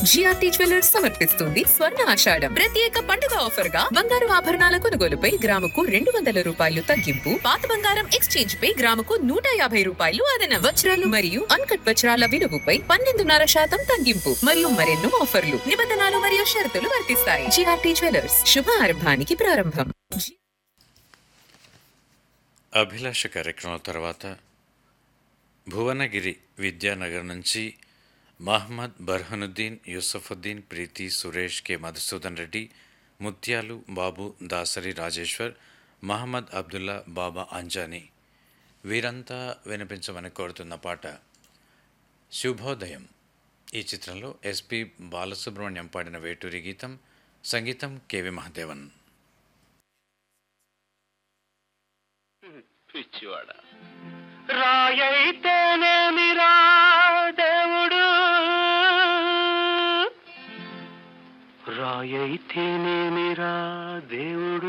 GRT jewellers సమర్పిస్తుంది స్వర్ణ ఆషాఢం ప్రత్యేక పండుగ ఆఫర్ గా బంగారు ఆభరణాల కొనుగోలుపై గ్రాముకు 200 రూపాయలు తగ్గింపు, పాత బంగారం ఎక్స్చేంజ్ పై గ్రాముకు 150 రూపాయలు అదనం, వజ్రాలు మరియు అన్కట్ వజ్రాల విలువపై 12.5% తగ్గింపు మరియు మరెన్నో ఆఫర్లు, నిబంధనలు మరియు షరతులు వర్తిస్తాయి. జిఆర్టీ జ్యువెలర్స్, శుభ ఆరంభానికి ప్రారంభం. అభిలాష కార్యక్రమం తర్వాత భువనగిరి విద్యానగర్ నుంచి మహమ్మద్ బర్హనుద్దీన్, యూసఫుద్దీన్, ప్రీతి, సురేష్, కె మధుసూదన్ రెడ్డి, ముత్యాలు, బాబు, దాసరి రాజేశ్వర్, మహమ్మద్ అబ్దుల్లా, బాబా అంజానీ వీరంతా వినిపించమని కోరుతున్న పాట శుభోదయం. ఈ చిత్రంలో ఎస్పి బాలసుబ్రహ్మణ్యం పాడిన వేటూరి గీతం, సంగీతం కెవి మహదేవన్. పిచ్చివాడ రాయైతేనేమిరా దేవుడు, రాయైతేనేమిరా దేవుడు,